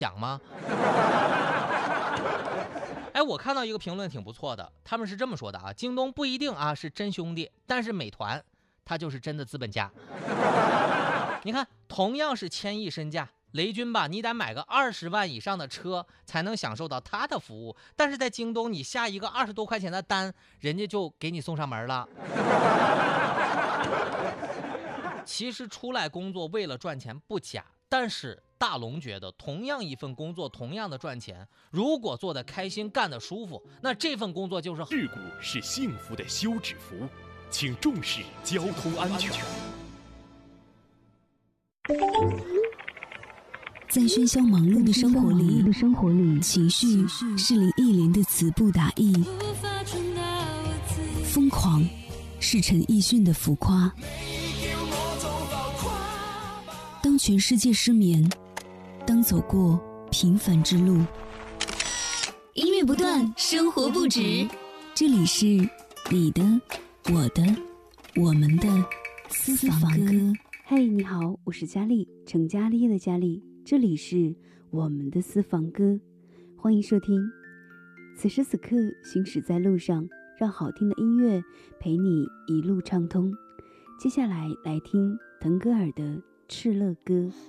讲吗？哎，我看到一个评论挺不错的，他们是这么说的啊：京东不一定啊是真兄弟，但是美团它就是真的资本家。你看，同样是1000亿身价，雷军吧，你得买个20万以上的车才能享受到他的服务，但是在京东，你下一个20多块钱的单，人家就给你送上门了。其实出来工作为了赚钱不假，但是大龙觉得，同样一份工作，同样的赚钱，如果做得开心，干得舒服，那这份工作就是事故是幸福的休止符，请重视交通安全。 在喧嚣忙碌的生活里，情绪是林忆莲的词不达意，疯狂是陈奕迅的浮夸。当全世界失眠，当走过平凡之路，音乐不断，生活不止。这里是你的、我的、我们的私房歌。 嘿，你好，我是佳丽，成家立业的佳丽。这里是我们的私房歌，欢迎收听。此时此刻行驶在路上，让好听的音乐陪你一路畅通。接下来来听腾格尔的《敕勒歌》。